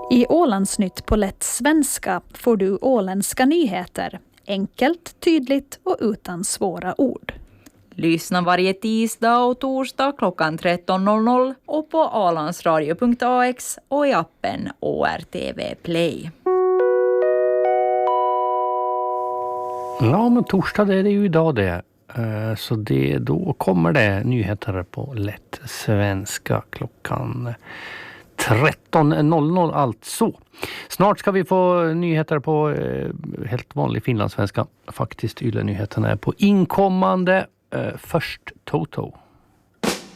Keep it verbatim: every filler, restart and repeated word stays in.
I Ålandsnytt på lätt svenska får du åländska nyheter. Enkelt, tydligt och utan svåra ord. Lyssna varje tisdag och torsdag klockan tretton noll noll och på ålandsradio punkt a x och i appen O R T V Play. Ja, men torsdag är det ju idag det. Så det, då kommer det nyheter på lätt svenska klockan tretton noll noll alltså. Snart ska vi få nyheter på eh, helt vanlig finlandssvenska. Faktiskt, Yle-nyheterna är på inkommande. Eh, först Toto.